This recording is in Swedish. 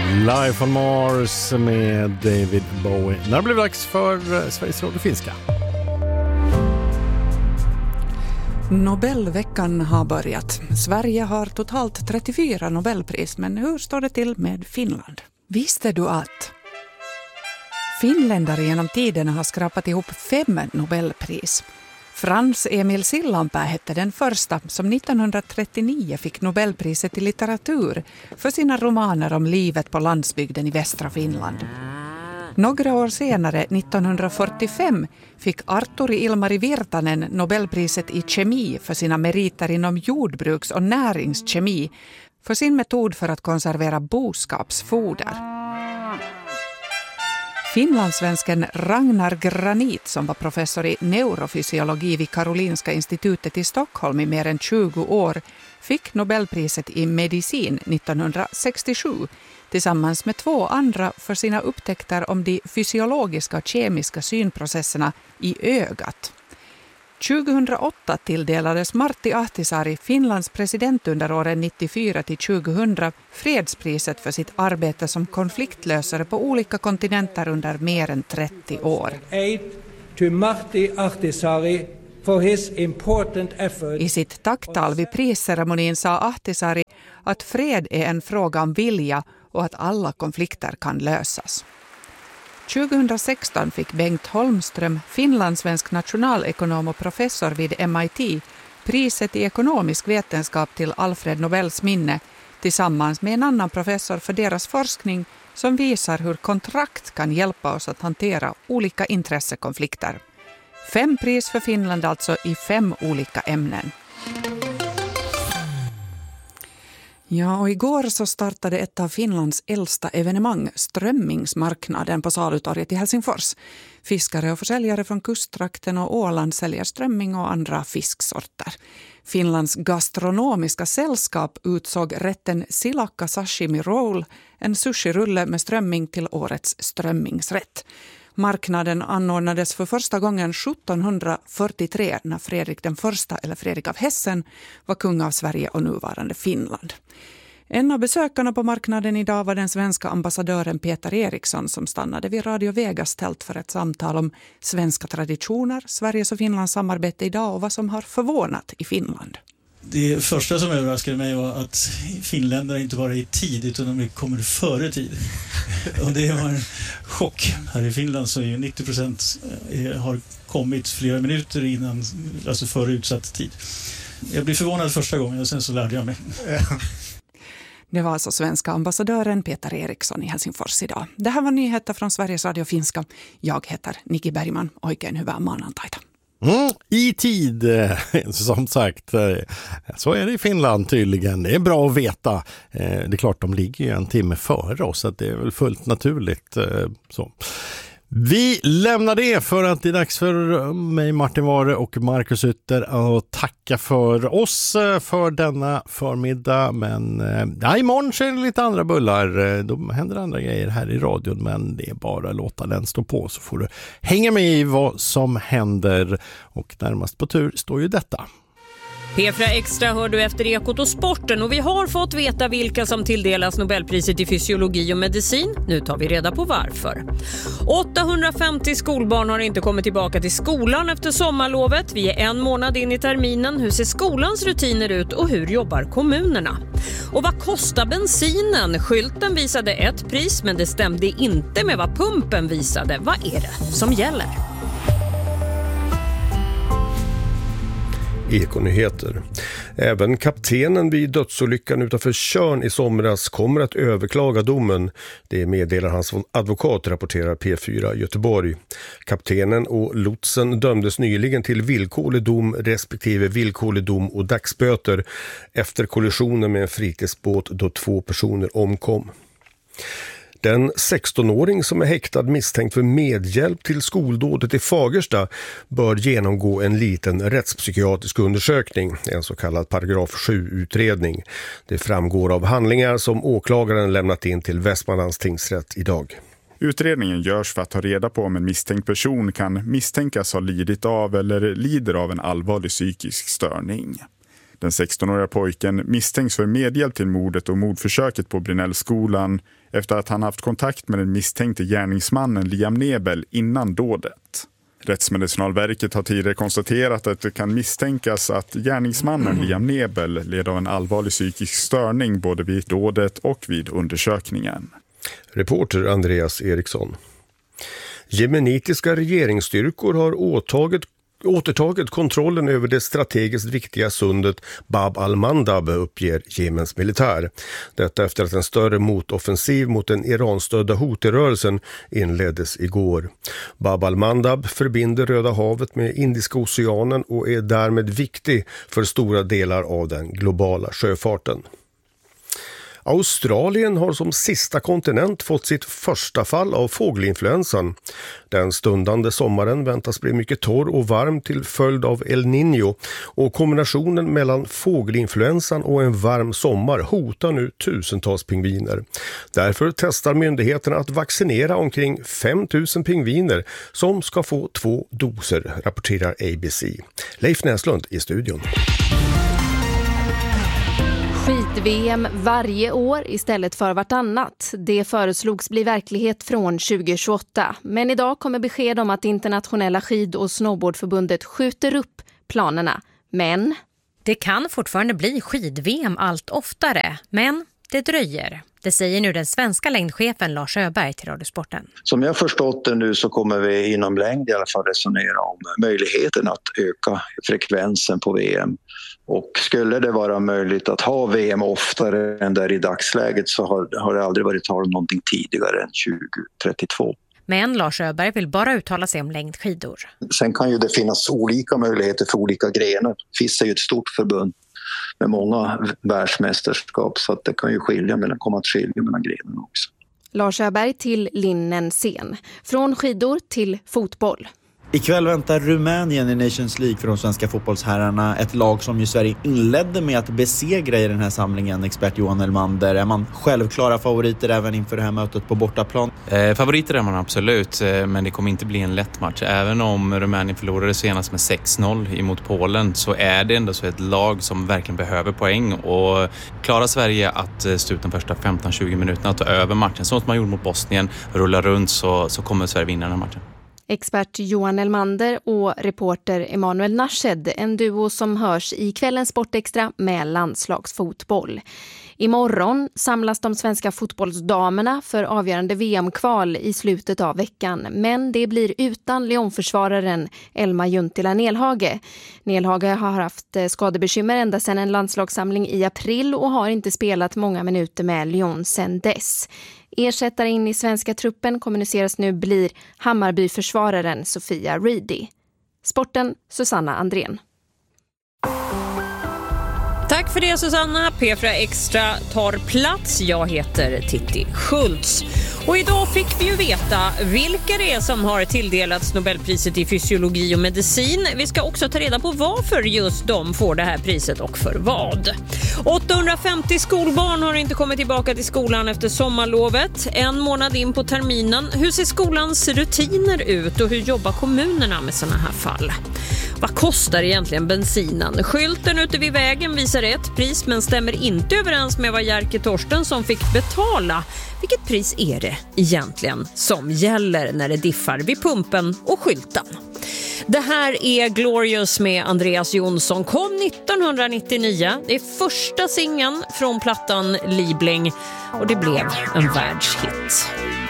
Life on Mars med David Bowie. När det blev dags för Sveriges Radio Finska. Nobelveckan har börjat. Sverige har totalt 34 Nobelpris, men hur står det till med Finland? Visste du att finländare genom tiderna har skrapat ihop 5 Nobelpris? Frans Emil Sillanpää hette den första som 1939 fick Nobelpriset i litteratur för sina romaner om livet på landsbygden i västra Finland. Några år senare, 1945, fick Arturi Ilmari Virtanen Nobelpriset i kemi för sina meriter inom jordbruks- och näringskemi för sin metod för att konservera boskapsfoder. Finlandssvensken Ragnar Granit, som var professor i neurofysiologi vid Karolinska institutet i Stockholm i mer än 20 år, fick Nobelpriset i medicin 1967 tillsammans med 2 andra för sina upptäckter om de fysiologiska och kemiska synprocesserna i ögat. 2008 tilldelades Martti Ahtisaari, Finlands president under åren 94-2000, fredspriset för sitt arbete som konfliktlösare på olika kontinenter under mer än 30 år. I sitt tacktal vid prisceremonin sa Ahtisaari att fred är en fråga om vilja och att alla konflikter kan lösas. 2016 fick Bengt Holmström, finlandssvensk nationalekonom och professor vid MIT, priset i ekonomisk vetenskap till Alfred Nobels minne tillsammans med en annan professor för deras forskning som visar hur kontrakt kan hjälpa oss att hantera olika intressekonflikter. 5 pris för Finland alltså i 5 olika ämnen. Ja, och igår så startade ett av Finlands äldsta evenemang, strömmingsmarknaden på Salutorget i Helsingfors. Fiskare och försäljare från kusttrakten och Åland säljer strömming och andra fisksorter. Finlands gastronomiska sällskap utsåg rätten Silakka Sashimi Roll, en sushirulle med strömming, till årets strömmingsrätt. Marknaden anordnades för första gången 1743 när Fredrik den första, eller Fredrik av Hessen, var kung av Sverige och nuvarande Finland. En av besökarna på marknaden idag var den svenska ambassadören Peter Eriksson som stannade vid Radio Vegas tält för ett samtal om svenska traditioner, Sveriges och Finlands samarbete idag och vad som har förvånat i Finland. Det första som överraskade mig var att finländare inte bara är i tid utan de kommer före tid. Och det var en chock. Här i Finland så är ju 90% har kommit flera minuter innan, alltså före utsatt tid. Jag blev förvånad första gången och sen så lärde jag mig. Det var alltså svenska ambassadören Peter Eriksson i Helsingfors idag. Det här var nyheter från Sveriges Radio Finska. Jag heter Nikki Bergman. Oikein hyvää maanantaita. I tid, som sagt, så är det i Finland tydligen. Det är bra att veta. Det är klart, de ligger ju en timme före oss, så att det är väl fullt naturligt. Så. Vi lämnar det för att det är dags för mig, Martin Ware och Marcus Ytter att tacka för oss för denna förmiddag. Men imorgon så är det lite andra bullar. Då händer andra grejer här i radion, men det är bara att låta den stå på så får du hänga med i vad som händer. Och närmast på tur står ju detta. P4 Extra hör du efter Ekot och sporten, och vi har fått veta vilka som tilldelas Nobelpriset i fysiologi och medicin. Nu tar vi reda på varför. 850 skolbarn har inte kommit tillbaka till skolan efter sommarlovet. Vi är 1 månad in i terminen. Hur ser skolans rutiner ut och hur jobbar kommunerna? Och vad kostar bensinen? Skylten visade ett pris, men det stämde inte med vad pumpen visade. Vad är det som gäller? Ekonyheter. Även kaptenen vid dödsolyckan utanför Tjörn i somras kommer att överklaga domen. Det meddelar hans advokat, rapporterar P4 Göteborg. Kaptenen och lotsen dömdes nyligen till villkorlig dom respektive villkorlig dom och dagsböter efter kollisionen med en fritidsbåt då 2 personer omkom. Den 16-åring som är häktad misstänkt för medhjälp till skoldådet i Fagersta bör genomgå en liten rättspsykiatrisk undersökning, en så kallad paragraf 7-utredning. Det framgår av handlingar som åklagaren lämnat in till Västmanlands tingsrätt idag. Utredningen görs för att ta reda på om en misstänkt person kan misstänkas ha lidit av eller lider av en allvarlig psykisk störning. Den 16-åriga pojken misstänks för medhjälp till mordet och mordförsöket på Brinellskolan efter att han haft kontakt med den misstänkte gärningsmannen Liam Nebel innan dådet. Rättsmedicinalverket har tidigare konstaterat att det kan misstänkas att gärningsmannen Liam Nebel led av en allvarlig psykisk störning både vid dådet och vid undersökningen. Reporter Andreas Eriksson. Jemenitiska regeringsstyrkor har återtagit kontrollen över det strategiskt viktiga sundet Bab al-Mandab, uppger Jemens militär. Detta efter att en större motoffensiv mot den Iran-stödda Houthi-rörelsen inleddes igår. Bab al-Mandab förbinder Röda havet med Indiska oceanen och är därmed viktig för stora delar av den globala sjöfarten. Australien har som sista kontinent fått sitt första fall av fågelinfluensan. Den stundande sommaren väntas bli mycket torr och varm till följd av El Niño, och kombinationen mellan fågelinfluensan och en varm sommar hotar nu tusentals pingviner. Därför testar myndigheterna att vaccinera omkring 5 000 pingviner som ska få 2 doser, rapporterar ABC. Leif Näslund i studion. Skid-VM varje år istället för vartannat. Det föreslogs bli verklighet från 2028. Men idag kommer besked om att Internationella skid- och snowboardförbundet skjuter upp planerna. Men det kan fortfarande bli skid-VM allt oftare, men det dröjer. Det säger nu den svenska längdchefen Lars Öberg till Radiosporten. Som jag förstått det nu så kommer vi inom längd i alla fall resonera om möjligheten att öka frekvensen på VM. Och skulle det vara möjligt att ha VM oftare än där i dagsläget så har det aldrig varit tal om någonting tidigare än 2032. Men Lars Öberg vill bara uttala sig om längdskidor. Sen kan ju det finnas olika möjligheter för olika grenar. FIS är ju ett stort förbund med många världsmästerskap, så att det kan ju komma att skilja mellan grenarna också. Lars Öberg till Linnenscen. Från skidor till fotboll. Ikväll väntar Rumänien i Nations League för de svenska fotbollsherrarna. Ett lag som ju Sverige inledde med att besegra i den här samlingen, expert Johan Elmander. Är man självklara favoriter även inför det här mötet på bortaplan? Favoriter är man absolut, men det kommer inte bli en lätt match. Även om Rumänien förlorade senast med 6-0 emot Polen så är det ändå så ett lag som verkligen behöver poäng. Och klarar Sverige att stå ut de första 15-20 minuterna att ta över matchen, så som man gjorde mot Bosnien, rulla runt, så kommer Sverige vinna den här matchen. Expert Johan Elmander och reporter Emanuel Nashed, en duo som hörs i kvällens Sportextra med landslagsfotboll. Imorgon samlas de svenska fotbollsdamerna för avgörande VM-kval i slutet av veckan. Men det blir utan Lyon-försvararen Elma Juntila Nelhage. Nelhage har haft skadebekymmer ända sedan en landslagssamling i april och har inte spelat många minuter med Lyon sedan dess. Ersättare in i svenska truppen kommuniceras nu blir Hammarby-försvararen Sofia Reedy. Sporten, Susanna Andrén. Tack för det Susanna. P4 Extra tar plats. Jag heter Titti Schultz. Och idag fick vi ju veta vilka det är som har tilldelats Nobelpriset i fysiologi och medicin. Vi ska också ta reda på varför just de får det här priset och för vad. 850 skolbarn har inte kommit tillbaka till skolan efter sommarlovet. En månad in på terminen. Hur ser skolans rutiner ut och hur jobbar kommunerna med såna här fall? Vad kostar egentligen bensinen? Skylten ute vid vägen visar ett pris men stämmer inte överens med vad Jerker Torsten som fick betala. Vilket pris är det egentligen som gäller när det diffar vid pumpen och skylten? Det här är Glorious med Andreas Jonsson. Kom 1999. Det är första singeln från plattan Liebling och det blev en världshit.